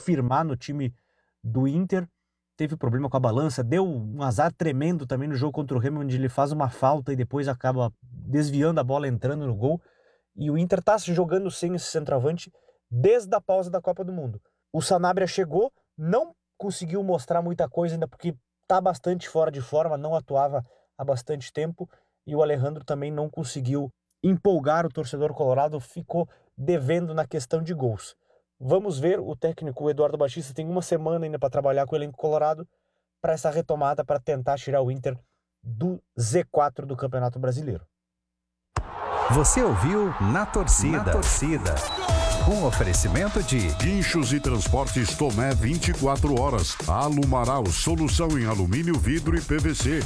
firmar no time do Inter. Teve problema com a balança, deu um azar tremendo também no jogo contra o Remo, onde ele faz uma falta e depois acaba desviando a bola, entrando no gol. E o Inter tá jogando sem esse centroavante desde a pausa da Copa do Mundo. O Sanabria chegou, não conseguiu mostrar muita coisa ainda porque tá bastante fora de forma, não atuava há bastante tempo, e o Alejandro também não conseguiu empolgar o torcedor colorado, ficou devendo na questão de gols. Vamos ver, o técnico Eduardo Batista tem uma semana ainda para trabalhar com o elenco colorado para essa retomada, para tentar tirar o Inter do Z4 do Campeonato Brasileiro. Você ouviu Na Torcida. Um oferecimento de Guinchos e Transportes Tomé 24 horas. Alumaral, solução em alumínio, vidro e PVC.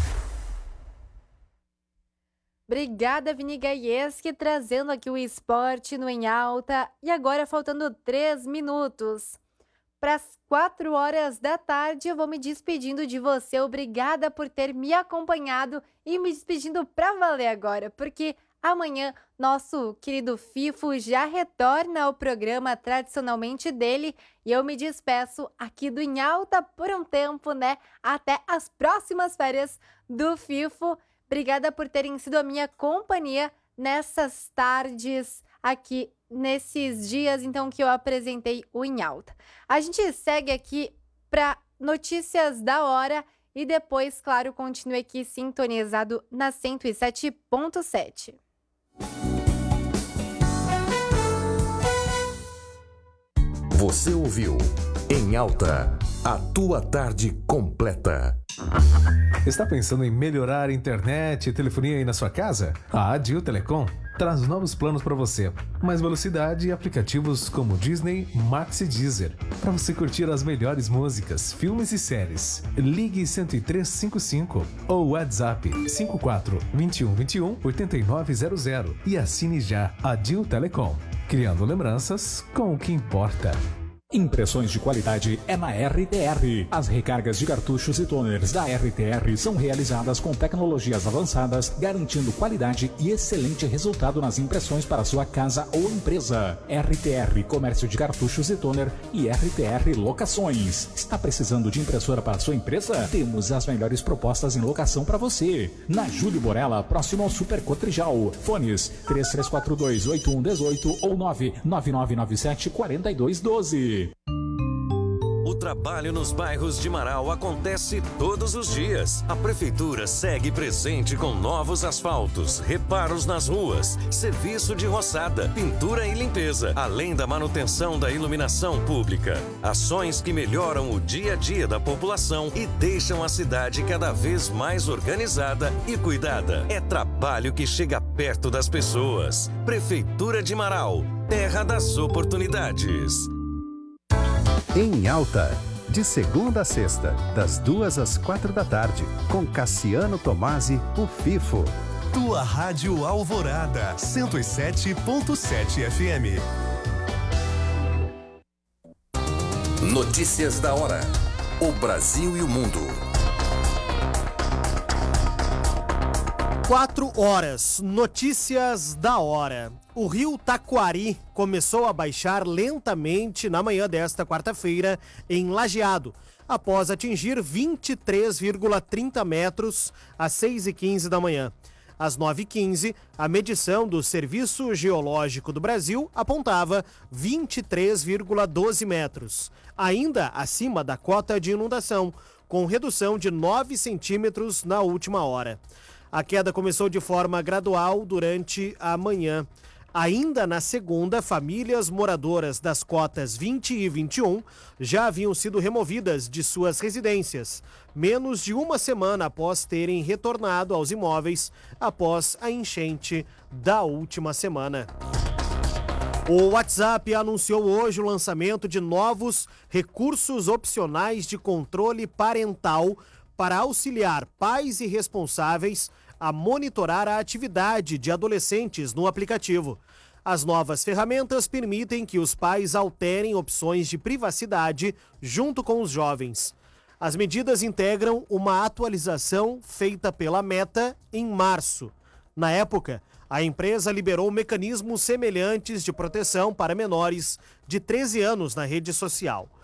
Obrigada, Vini Gaieski, trazendo aqui o esporte no Em Alta. E agora, faltando 3 minutos para as 4 horas da tarde, eu vou me despedindo de você. Obrigada por ter me acompanhado e me despedindo para valer agora, porque amanhã nosso querido Fifo já retorna ao programa tradicionalmente dele e eu me despeço aqui do Em Alta por um tempo, né? Até as próximas férias do Fifo. Obrigada por terem sido a minha companhia nessas tardes aqui, nesses dias, então, que eu apresentei o Em Alta. A gente segue aqui para notícias da hora e depois, claro, continue aqui sintonizado na 107.7. Você ouviu Em Alta, a tua tarde completa. Está pensando em melhorar a internet e telefonia aí na sua casa? A Adil Telecom traz novos planos para você. Mais velocidade e aplicativos como Disney, Max e Deezer. Para você curtir as melhores músicas, filmes e séries. Ligue 10355 ou WhatsApp 54 21 21 8900 e assine já Adil Telecom. Criando lembranças com o que importa. Impressões de qualidade é na RTR. As recargas de cartuchos e toners da RTR são realizadas com tecnologias avançadas, garantindo qualidade e excelente resultado nas impressões para sua casa ou empresa. RTR Comércio de Cartuchos e Toner e RTR Locações. Está precisando de impressora para sua empresa? Temos as melhores propostas em locação para você. Na Júlio Borella, próximo ao Super Cotrijal. Fones 3342-8118 ou 99997-4212. O trabalho nos bairros de Marau acontece todos os dias. A Prefeitura segue presente com novos asfaltos, reparos nas ruas, serviço de roçada, pintura e limpeza, além da manutenção da iluminação pública. Ações que melhoram o dia a dia da população e deixam a cidade cada vez mais organizada e cuidada. É trabalho que chega perto das pessoas. Prefeitura de Marau, terra das oportunidades. Em Alta, de segunda a sexta, das 2 às 4 da tarde, com Cassiano Tomasi, o Fifo. Tua Rádio Alvorada, 107.7 FM. Notícias da hora. O Brasil e o mundo. 4 horas, notícias da hora. O rio Taquari começou a baixar lentamente na manhã desta quarta-feira em Lajeado, após atingir 23,30 metros às 6h15 da manhã. Às 9h15, a medição do Serviço Geológico do Brasil apontava 23,12 metros, ainda acima da cota de inundação, com redução de 9 centímetros na última hora. A queda começou de forma gradual durante a manhã. Ainda na segunda, famílias moradoras das cotas 20 e 21 já haviam sido removidas de suas residências, menos de uma semana após terem retornado aos imóveis após a enchente da última semana. O WhatsApp anunciou hoje o lançamento de novos recursos opcionais de controle parental para auxiliar pais e responsáveis a monitorar a atividade de adolescentes no aplicativo. As novas ferramentas permitem que os pais alterem opções de privacidade junto com os jovens. As medidas integram uma atualização feita pela Meta em março. Na época, a empresa liberou mecanismos semelhantes de proteção para menores de 13 anos na rede social.